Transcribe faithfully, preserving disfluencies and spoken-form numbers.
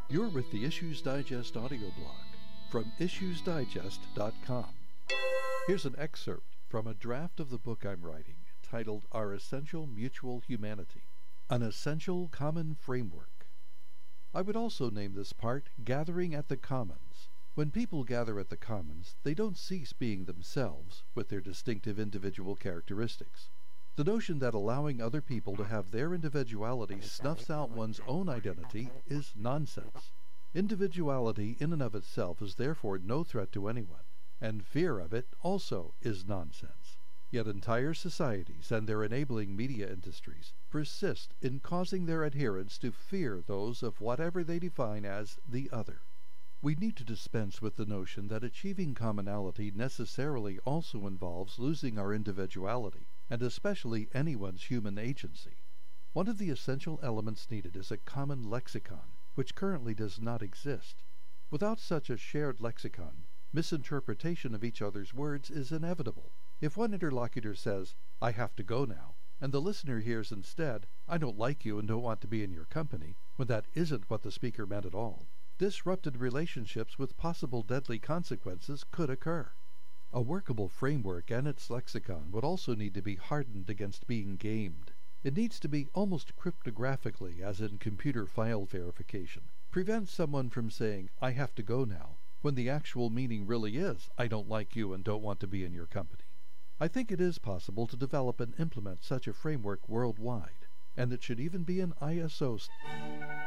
You're with the Issues Digest audio blog from issues digest dot com. Here's an excerpt from a draft of the book I'm writing titled Our Essential Mutual Humanity, An Essential Common Framework. I would also name this part Gathering at the Commons. When people gather at the Commons, they don't cease being themselves with their distinctive individual characteristics. The notion that allowing other people to have their individuality snuffs out one's own identity is nonsense. Individuality in and of itself is therefore no threat to anyone, and fear of it also is nonsense. Yet entire societies and their enabling media industries persist in causing their adherents to fear those of whatever they define as the other. We need to dispense with the notion that achieving commonality necessarily also involves losing our individuality, and especially anyone's human agency. One of the essential elements needed is a common lexicon, which currently does not exist. Without such a shared lexicon, misinterpretation of each other's words is inevitable. If one interlocutor says, "I have to go now," and the listener hears instead, "I don't like you and don't want to be in your company," when that isn't what the speaker meant at all, disrupted relationships with possible deadly consequences could occur. A workable framework and its lexicon would also need to be hardened against being gamed. It needs to be almost cryptographically, as in computer file verification. Prevent someone from saying, "I have to go now," when the actual meaning really is, "I don't like you and don't want to be in your company." I think it is possible to develop and implement such a framework worldwide, and it should even be an I S O